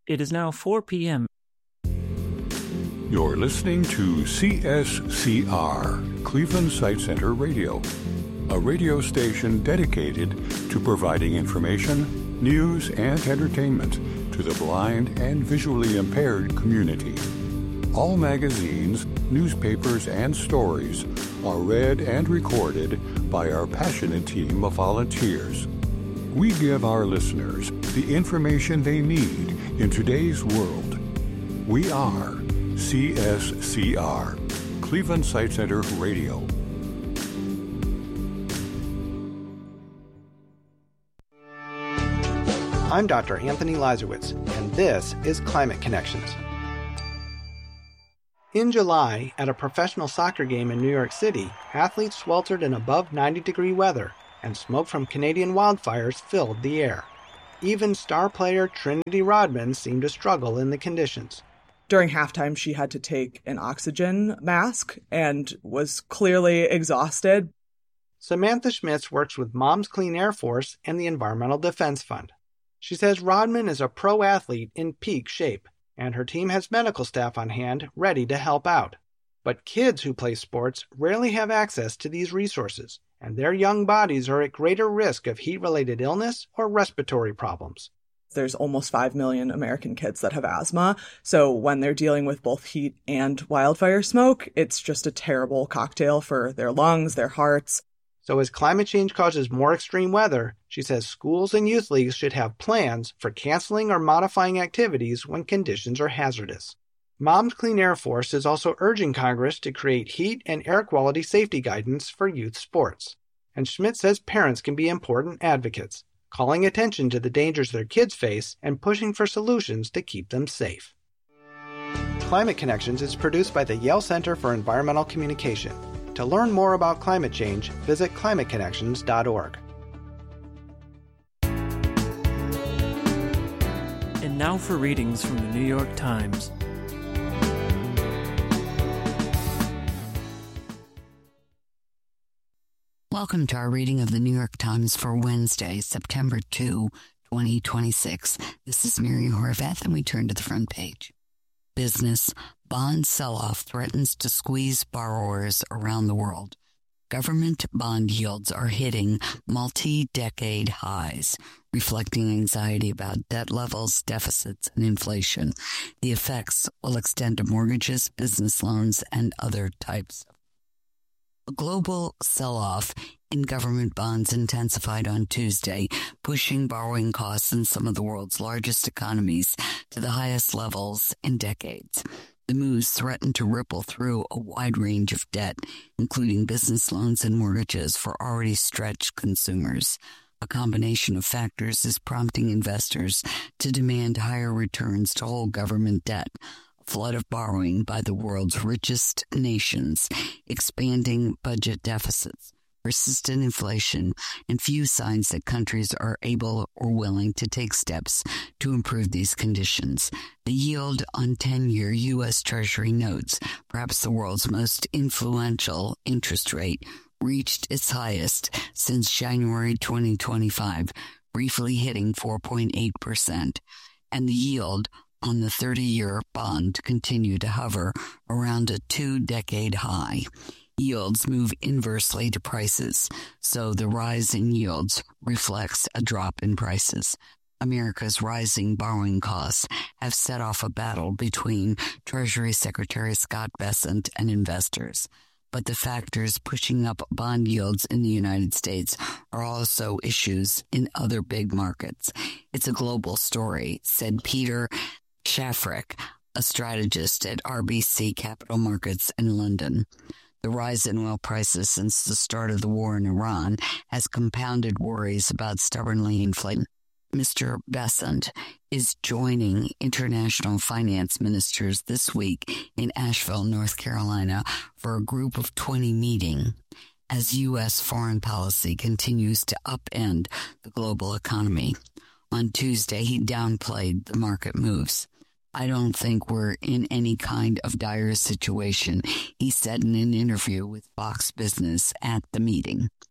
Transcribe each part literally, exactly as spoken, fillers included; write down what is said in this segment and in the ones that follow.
It is now four p.m. You're listening to C S C R, Cleveland Sight Center Radio, a radio station dedicated to providing information, news, and entertainment to the blind and visually impaired community. All magazines, newspapers, and stories are read and recorded by our passionate team of volunteers. We give our listeners the information they need in today's world. We are C S C R, Cleveland Sight Center Radio. I'm Doctor Anthony Lazarowitz, and this is Climate Connections. In July, at a professional soccer game in New York City, athletes sweltered in above ninety degree weather, and smoke from Canadian wildfires filled the air. Even star player Trinity Rodman seemed to struggle in the conditions. During halftime, she had to take an oxygen mask and was clearly exhausted. Samantha Schmitz works with Moms Clean Air Force and the Environmental Defense Fund. She says Rodman is a pro athlete in peak shape, and her team has medical staff on hand ready to help out. But kids who play sports rarely have access to these resources, and their young bodies are at greater risk of heat-related illness or respiratory problems. There's almost five million American kids that have asthma, so when they're dealing with both heat and wildfire smoke, it's just a terrible cocktail for their lungs, their hearts. So as climate change causes more extreme weather, she says schools and youth leagues should have plans for canceling or modifying activities when conditions are hazardous. Moms Clean Air Force is also urging Congress to create heat and air quality safety guidance for youth sports. And Schmidt says parents can be important advocates, calling attention to the dangers their kids face and pushing for solutions to keep them safe. Climate Connections is produced by the Yale Center for Environmental Communication. To learn more about climate change, visit climate connections dot org. And now for readings from the New York Times. Welcome to our reading of the New York Times for Wednesday, September second, twenty twenty-six. This is Mary Horvath, and we turn to the front page. Business. Bond sell-off threatens to squeeze borrowers around the world. Government bond yields are hitting multi-decade highs, reflecting anxiety about debt levels, deficits, and inflation. The effects will extend to mortgages, business loans, and other types. A global sell-off in government bonds intensified on Tuesday, pushing borrowing costs in some of the world's largest economies to the highest levels in decades. The moves threaten to ripple through a wide range of debt, including business loans and mortgages for already stretched consumers. A combination of factors is prompting investors to demand higher returns to hold government debt. A flood of borrowing by the world's richest nations, expanding budget deficits, persistent inflation, and few signs that countries are able or willing to take steps to improve these conditions. The yield on ten-year U S. Treasury notes, perhaps the world's most influential interest rate, reached its highest since January twenty twenty-five, briefly hitting four point eight percent, and the yield on the thirty-year bond continued to hover around a two-decade high. Yields move inversely to prices, so the rise in yields reflects a drop in prices. America's rising borrowing costs have set off a battle between Treasury Secretary Scott Bessent and investors. But the factors pushing up bond yields in the United States are also issues in other big markets. It's a global story, said Peter Shafrick, a strategist at R B C Capital Markets in London. The rise in oil prices since the start of the war in Iran has compounded worries about stubbornly inflating. Mister Bessent is joining international finance ministers this week in Asheville, North Carolina, for a group of twenty meeting as U S foreign policy continues to upend the global economy. On Tuesday, he downplayed the market moves. I don't think we're in any kind of dire situation, he said in an interview with Fox Business at the meeting.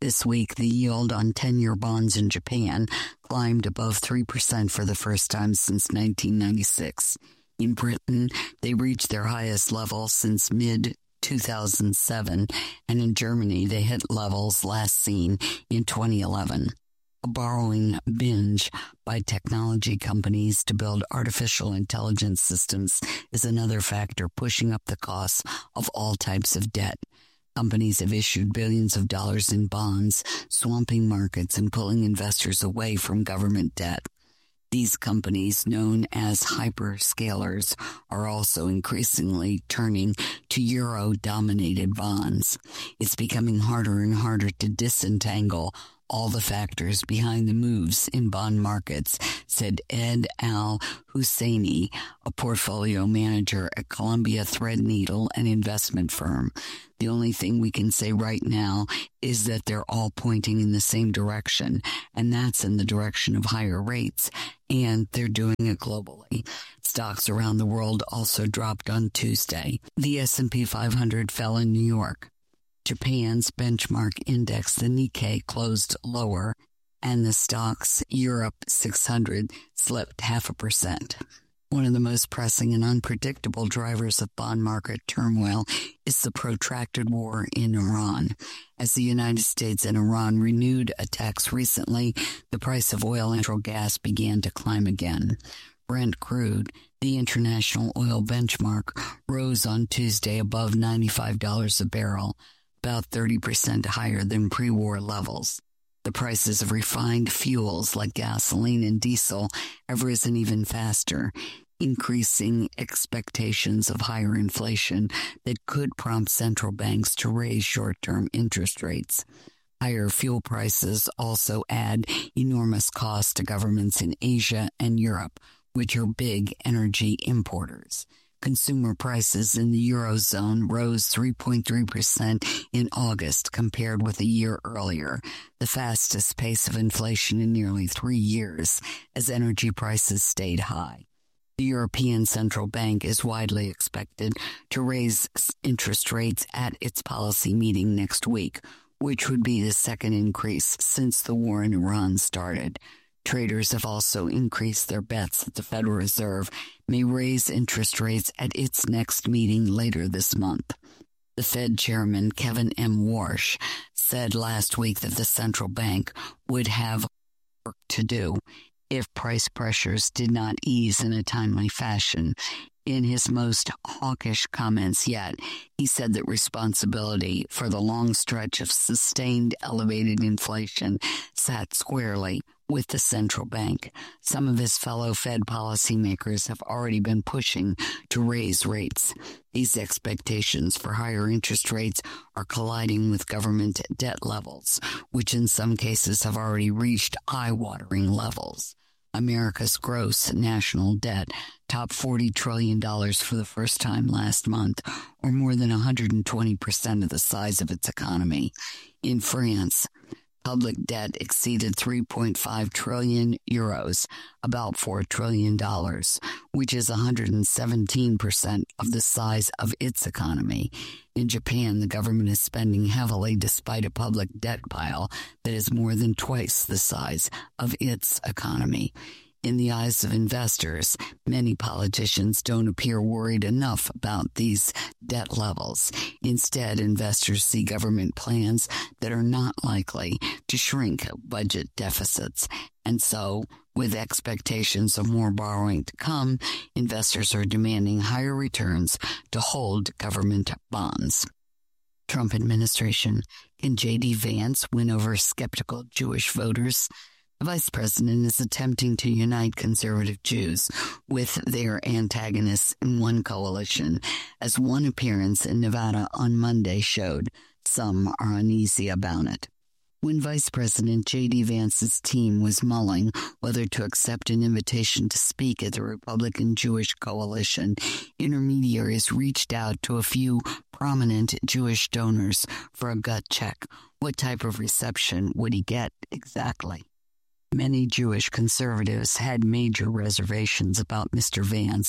This week, the yield on ten-year bonds in Japan climbed above three percent for the first time since nineteen ninety-six. In Britain, they reached their highest level since mid two thousand seven, and in Germany, they hit levels last seen in twenty eleven. A borrowing binge by technology companies to build artificial intelligence systems is another factor pushing up the costs of all types of debt. Companies have issued billions of dollars in bonds, swamping markets and pulling investors away from government debt. These companies, known as hyperscalers, are also increasingly turning to euro-dominated bonds. It's becoming harder and harder to disentangle all the factors behind the moves in bond markets, said Ed Al-Husseini, a portfolio manager at Columbia Threadneedle, an investment firm. The only thing we can say right now is that they're all pointing in the same direction, and that's in the direction of higher rates, and they're doing it globally. Stocks around the world also dropped on Tuesday. The S and P five hundred fell in New York. Japan's benchmark index, the Nikkei, closed lower, and the stock's Europe six hundred slipped half a percent. One of the most pressing and unpredictable drivers of bond market turmoil is the protracted war in Iran. As the United States and Iran renewed attacks recently, the price of oil and natural gas began to climb again. Brent crude, the international oil benchmark, rose on Tuesday above ninety-five dollars a barrel, about thirty percent higher than pre-war levels. The prices of refined fuels like gasoline and diesel have risen even faster, increasing expectations of higher inflation that could prompt central banks to raise short-term interest rates. Higher fuel prices also add enormous costs to governments in Asia and Europe, which are big energy importers. Consumer prices in the Eurozone rose three point three percent in August compared with a year earlier, the fastest pace of inflation in nearly three years, as energy prices stayed high. The European Central Bank is widely expected to raise interest rates at its policy meeting next week, which would be the second increase since the war in Iran started. Traders have also increased their bets that the Federal Reserve may raise interest rates at its next meeting later this month. The Fed chairman, Kevin M. Warsh, said last week that the central bank would have work to do if price pressures did not ease in a timely fashion. In his most hawkish comments yet, he said that responsibility for the long stretch of sustained elevated inflation sat squarely with the central bank. Some of his fellow Fed policymakers have already been pushing to raise rates. These expectations for higher interest rates are colliding with government debt levels, which in some cases have already reached eye-watering levels. America's gross national debt topped forty trillion dollars for the first time last month, or more than one hundred twenty percent of the size of its economy. In France, public debt exceeded three point five trillion euros, about four trillion dollars, which is one hundred seventeen percent of the size of its economy. In Japan, the government is spending heavily despite a public debt pile that is more than twice the size of its economy. In the eyes of investors, many politicians don't appear worried enough about these debt levels. Instead, investors see government plans that are not likely to shrink budget deficits. And so, with expectations of more borrowing to come, investors are demanding higher returns to hold government bonds. Trump administration. Can J D. Vance win over skeptical Jewish voters? The vice president is attempting to unite conservative Jews with their antagonists in one coalition, as one appearance in Nevada on Monday showed. Some are uneasy about it. When Vice President J D. Vance's team was mulling whether to accept an invitation to speak at the Republican Jewish coalition, intermediaries reached out to a few prominent Jewish donors for a gut check. What type of reception would he get exactly? Many Jewish conservatives had major reservations about Mister Vance,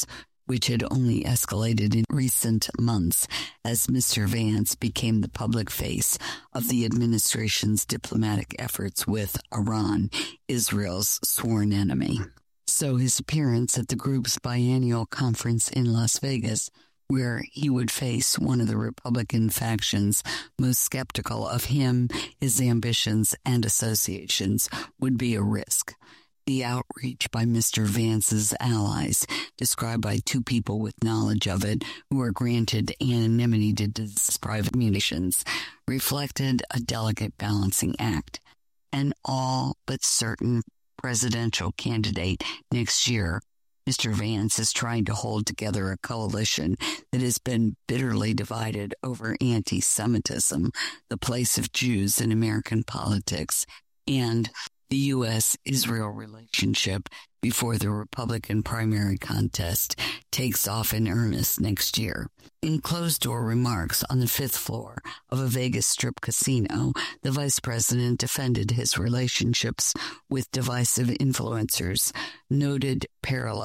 which had only escalated in recent months as Mister Vance became the public face of the administration's diplomatic efforts with Iran, Israel's sworn enemy. So his appearance at the group's biennial conference in Las Vegas, where he would face one of the Republican factions most skeptical of him, his ambitions, and associations, would be a risk. The outreach by Mister Vance's allies, described by two people with knowledge of it who were granted anonymity to discuss private communications, reflected a delicate balancing act. An all but certain presidential candidate next year, Mister Vance is trying to hold together a coalition that has been bitterly divided over anti-Semitism, the place of Jews in American politics, and the U S Israel relationship before the Republican primary contest takes off in earnest next year. In closed-door remarks on the fifth floor of a Vegas Strip casino, the vice president defended his relationships with divisive influencers, noted parallel